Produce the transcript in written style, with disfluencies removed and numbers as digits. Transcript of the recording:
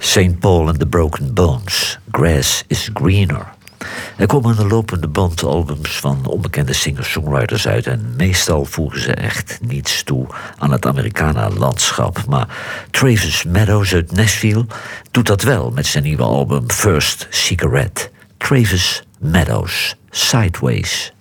St. Paul and the Broken Bones, Grass is Greener. Er komen een lopende band albums van onbekende singer-songwriters uit en meestal voegen ze echt niets toe aan het Americana-landschap. Maar Travis Meadows uit Nashville doet dat wel met zijn nieuwe album First Cigarette. Travis Meadows, Sideways.